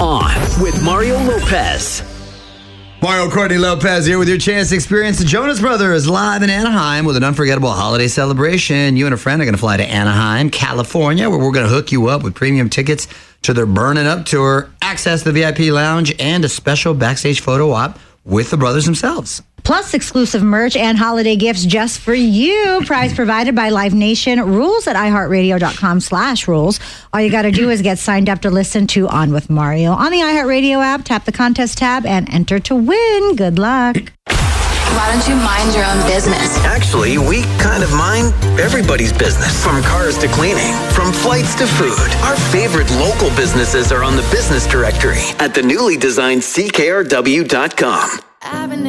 On with Mario Lopez. Mario Courtney Lopez here with your chance to experience the Jonas Brothers live in Anaheim with an unforgettable holiday celebration. You and a friend are going to fly to Anaheim, California, where we're going to hook you up with premium tickets to their Burnin' Up tour, access to the VIP lounge, and a special backstage photo op with the brothers themselves. Plus exclusive merch and holiday gifts just for you. Prize provided by Live Nation. Rules at iHeartRadio.com/rules. All you got to do is get signed up to listen to On with Mario on the iHeartRadio app. Tap the contest tab and enter to win. Good luck. Why don't you mind your own business? Actually, we kind of mind everybody's business. From cars to cleaning, from flights to food. Our favorite local businesses are on the business directory at the newly designed CKRW.com.